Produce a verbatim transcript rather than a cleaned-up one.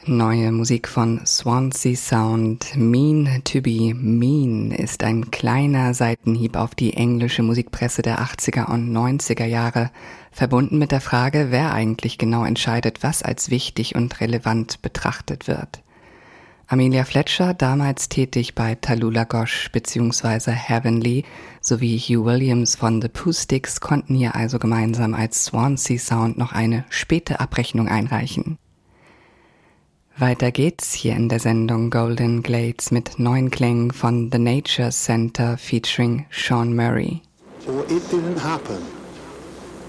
Neue Musik von Swansea Sound. Mean to be Mean ist ein kleiner Seitenhieb auf die englische Musikpresse der achtziger und neunziger Jahre, verbunden mit der Frage, wer eigentlich genau entscheidet, was als wichtig und relevant betrachtet wird. Amelia Fletcher, damals tätig bei Tallulah Gosh bzw. Heavenly, sowie Hugh Williams von The Pooh-Sticks konnten hier also gemeinsam als Swansea Sound noch eine späte Abrechnung einreichen. Weiter geht's hier in der Sendung Golden Glades mit neuen Klängen von The Nature Center featuring Sean Murray. So it didn't happen.